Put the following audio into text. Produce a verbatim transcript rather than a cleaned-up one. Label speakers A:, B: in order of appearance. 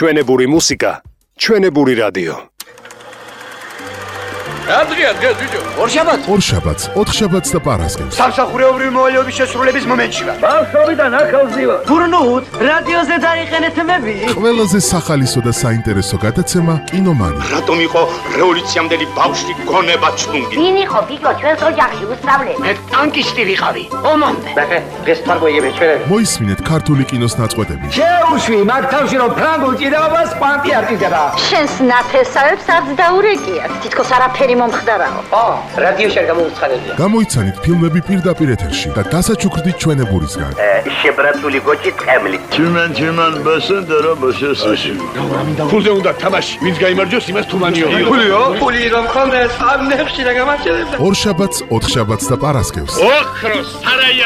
A: ჩვენებური მუსიკა, ჩვენებური რადიო.
B: Adrian, gel ბიჭო.
C: ორშაბათს.
D: ორშაბათს, ოთხშაბათს და პარასკევს.
C: სამსახურეობრივი მოვალეობის შესრულების მომენტში ვარ.
B: ბავშვობიდან ახალზივა.
C: გურნუთ, რადიოზე დაიყენეთ მები.
D: ყველაზე სახალისო და საინტერესო გადაცემა კინომანი.
E: რატომ იყო რევოლუციამდელი ბავშვი გონება ჩუნგი?
F: ვინ იყო ბიჭო ჩვენს ოჯახში უსწავლე?
C: მე ტანკისტი ვიყავი. ომამდე.
E: ბახე, დღეს თარგოიები ჩვენები.
D: მოისმინეთ ქართული კინოს ნაწყვეტები.
B: შეუშვი მაგ თავში რომ ფრანგულ ჭიდაობას კვანტი არტიზება.
F: შენს ნათესავებს არც დაურეკიათ. თითქოს არაფერი მომხდარაო.
E: ო, რადიოში არ გამოუცხადებია.
D: გამოიცანით ფილმები პირდაპირ ეთერში და დასაჩუქრდით ჩვენებურისგან.
E: შებრატული გოჭი ტყემლით.
G: Tümen tümen besen dara başasın.
B: ფულზე უნდა თამაში. ვინც გაიმარჯვოს იმას თუმანიო.
C: ფულიო?
E: ფული რომ ხონდეს, ამ ნეხში რა გამარჯვებდა.
D: ორშაბათს, ოთხშაბათს და პარასკევს.
B: ოქროს სარაია